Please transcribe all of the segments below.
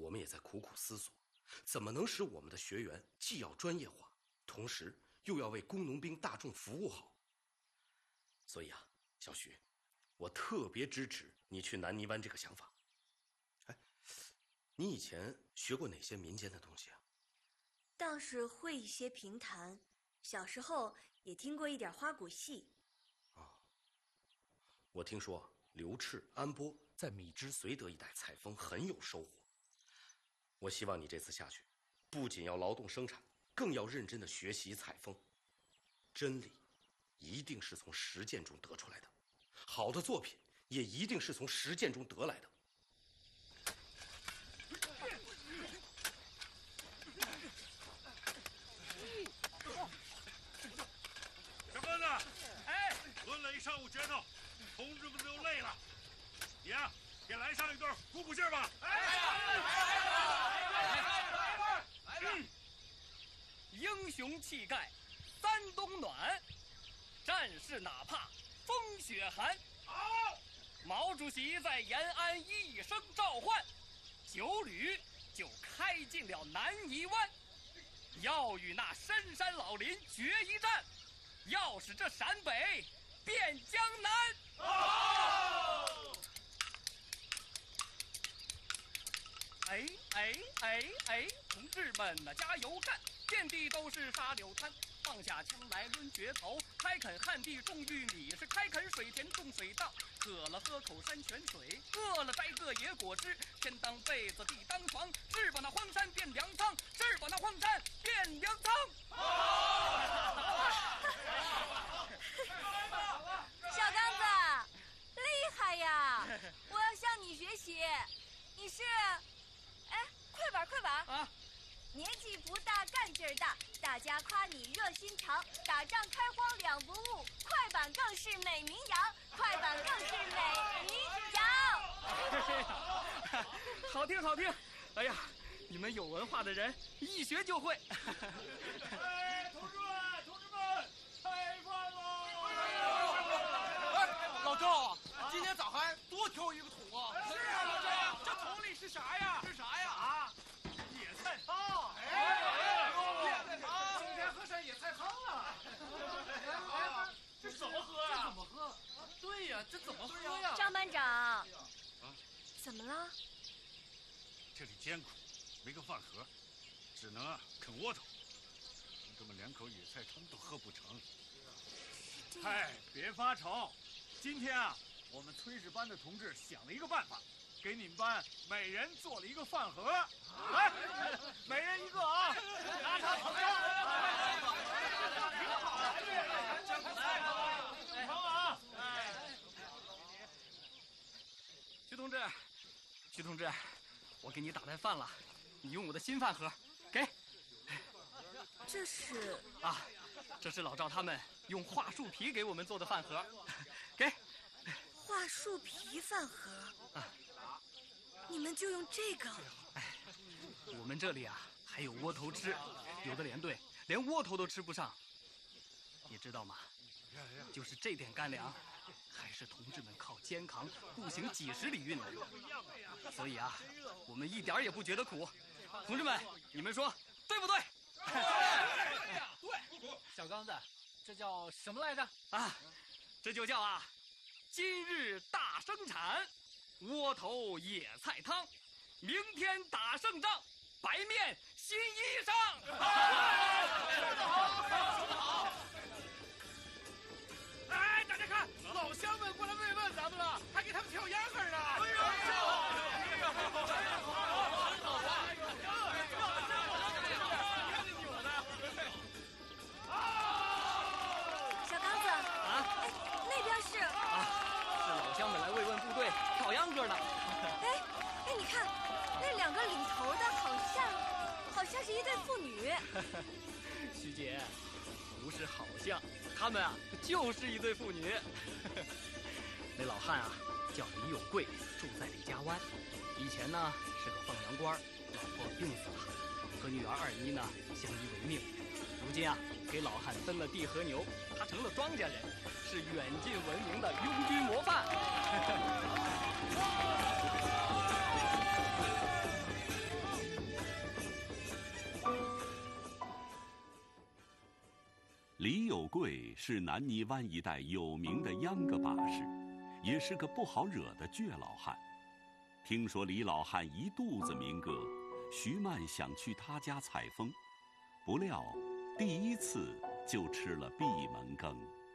我们也在苦苦思索，怎么能使我们的学员既要专业化，同时又要为工农兵大众服务好。所以啊，小徐，我特别支持你去南泥湾这个想法。哎，你以前学过哪些民间的东西啊？ 倒是会一些评弹，小时候也听过一点花鼓戏。 我听说刘赤、安波在米脂绥德一带采风很有收获。我希望你这次下去，不仅要劳动生产，更要认真的学习采风。真理一定是从实践中得出来的，好的作品也一定是从实践中得来的。 小哥子，哎，抡了一上午拳头，同志们都累了，你呀，也来上一段鼓鼓劲儿吧。 英雄气概三冬暖，战士哪怕风雪寒。 好， 毛主席在延安一声召唤，9旅就开进了南泥湾，要与那深山老林决一战，要使这陕北变江南。 好！ 哎，同志们呐，加油干！遍地都是沙柳滩，放下枪来抡决头，开垦旱地种玉米，是开垦水田种水稻，渴了喝口山泉水，饿了摘个野果汁，天当被子地当床，是把那荒山变粮仓，是把那荒山变粮仓。 小刚子，厉害呀！我要向你学习。你是，哎，快板啊！ 年纪不大，干劲儿大，大家夸你热心肠，打仗开荒两不误，快板更是美名扬，快板更是美名扬。 好听好听！哎呀，你们有文化的人一学就会。 哎，同志们，开饭喽！ 哎，老赵啊，今天咋还多挑一个桶啊？ 是啊，老赵， 这桶里是啥呀？是啥呀？啊， 野菜汤。 野菜汤， 今天喝上野菜汤了。这怎么喝呀？ 怎么喝？对呀，这怎么喝呀？ 张班长，怎么了？ 这里艰苦，没个饭盒，只能啃窝头。同志们连口野菜汤都喝不成。嗨，别发愁，今天啊，我们炊事班的同志想了一个办法，给你们班每人做了一个饭盒。来，每人一个啊！拿茶盛上。挺好，来，尝啊！哎， 徐同志，我给你打带饭了，你用我的新饭盒，给。 这是啊，这是老赵他们用桦树皮给我们做的饭盒，给。 桦树皮饭盒啊，你们就用这个？ 哎，我们这里啊还有窝头吃，有的连队连窝头都吃不上，你知道吗？就是这点干粮，还是同志们靠肩扛步行几10里运来的，所以啊，我们一点也不觉得苦。同志们，你们说对不对？ 对，小刚子，这叫什么来着？ 啊，这就叫啊，今日大生产，窝头野菜汤，明天打胜仗，白面新衣裳。 说得好。 哎，大家看， 老乡们过来慰问咱们了，还给他们跳秧歌呢。 哎小刚子啊，那边是是老乡们来慰问部队跳秧歌呢。 哎，你看那2个领头的好像是一对父女。 徐姐，不是好像，他们啊就是一对父女。那老汉啊叫李有贵，住在李家湾，以前呢是个放羊官，老婆病死了，和女儿2妮呢相依为命。如今啊给老汉分了地和牛，他成了庄稼人，是远近闻名的拥军模范。 李有贵是南泥湾一带有名的秧歌把式，也是个不好惹的倔老汉。听说李老汉一肚子民歌，徐曼想去他家采风，不料第一次就吃了闭门羹。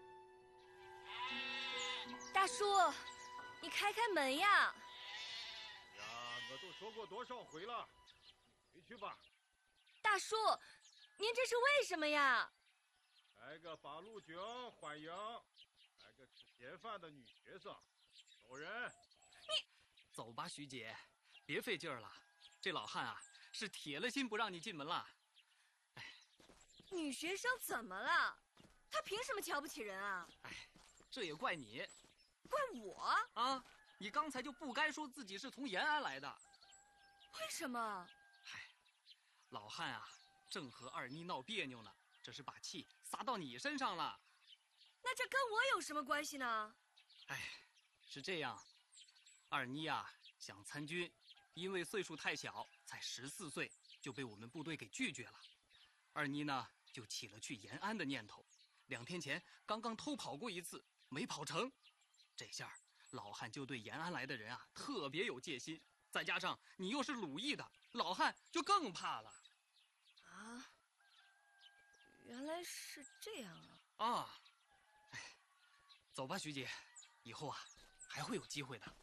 大叔，你开开门呀！ 呀，我都说过多少回了，回去吧。 大叔，您这是为什么呀？ 来个八路军欢迎，来个吃闲饭的女学生，走人。 走吧，徐姐，别费劲儿了。这老汉啊，是铁了心不让你进门了。 女学生怎么了？她凭什么瞧不起人啊？ 这也怪你。 怪我啊！你刚才就不该说自己是从延安来的。 为什么？ 老汉啊，正和二妮闹别扭呢，这是把气撒到你身上了。 那这跟我有什么关系呢？ 是这样，二妮啊想参军，因为岁数太小，才14岁就被我们部队给拒绝了。二妮呢就起了去延安的念头，2天前刚刚偷跑过一次，没跑成。这下老汉就对延安来的人啊特别有戒心，再加上你又是鲁艺的，老汉就更怕了。 啊，原来是这样啊！ 走吧，徐姐，以后啊还会有机会的。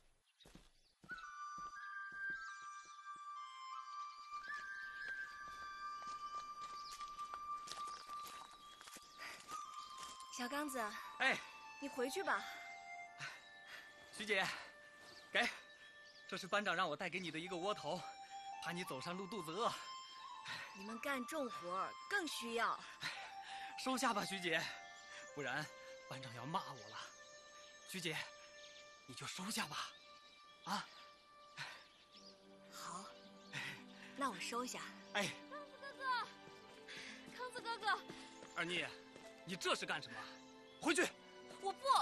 小刚子，你回去吧。 徐姐，给，这是班长让我带给你的一个窝头，怕你走山路肚子饿。 你们干重活更需要。 收下吧，徐姐，不然班长要骂我了。徐姐，你就收下吧。啊？ 好，那我收下。 康子哥哥， 二妮，你这是干什么？回去！ 我不。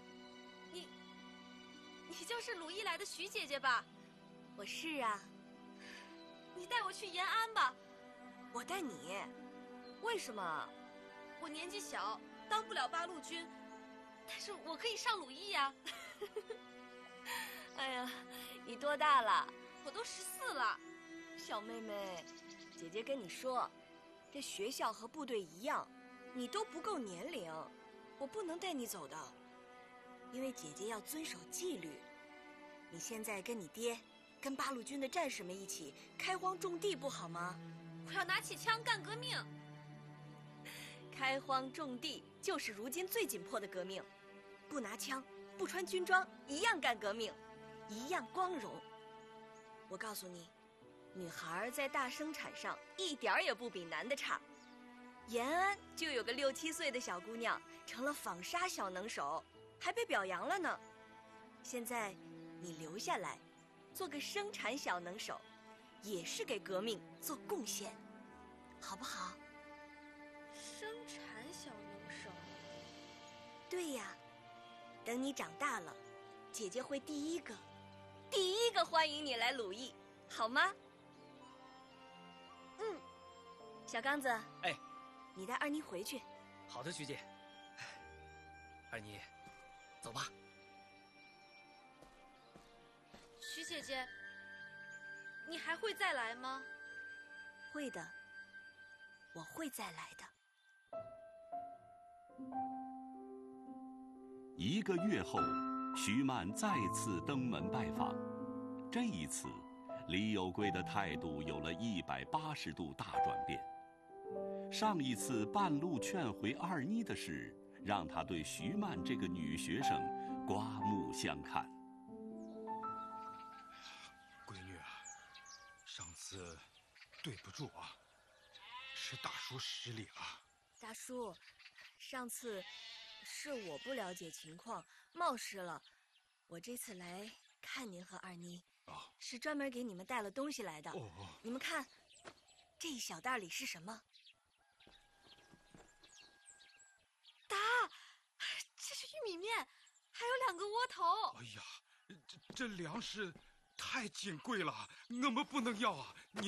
你就是鲁艺来的徐姐姐吧？ 我是啊。 你带我去延安吧。 我带你？为什么？ 我年纪小，当不了八路军，但是我可以上鲁艺呀。 哎呀，你多大了？ 我都14了。 小妹妹，姐姐跟你说，这学校和部队一样，你都不够年龄，我不能带你走的，因为姐姐要遵守纪律。你现在跟你爹，跟八路军的战士们一起开荒种地，不好吗？ 我要拿起枪干革命。 开荒种地就是如今最紧迫的革命，不拿枪，不穿军装，一样干革命，一样光荣。我告诉你，女孩在大生产上一点儿也不比男的差。延安就有个6、7岁的小姑娘成了纺纱小能手，还被表扬了呢。现在你留下来，做个生产小能手，也是给革命做贡献，好不好？ 生产小能手。 对呀，等你长大了，姐姐会第一个欢迎你来鲁艺，好吗？小刚子，你带二妮回去。 好的，徐姐。二妮，走吧。 徐姐姐，你还会再来吗？ 会的，我会再来的。 1个月后，徐曼再次登门拜访。这一次，李有贵的态度有了180度大转变。上一次半路劝回二妮的事，让他对徐曼这个女学生刮目相看。 闺女啊，上次对不住啊，是大叔失礼了。 大叔，上次是我不了解情况，冒失了。我这次来看您和二妮，是专门给你们带了东西来的。你们看，这一小袋里是什么？ 这是玉米面，还有2个窝头。 哎呀，这粮食太金贵了，我们不能要啊！你